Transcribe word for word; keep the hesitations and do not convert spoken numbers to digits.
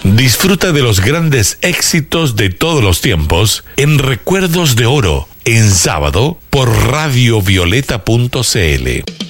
Disfruta de los grandes éxitos de todos los tiempos en Recuerdos de Oro, en sábado por radio violeta punto c l.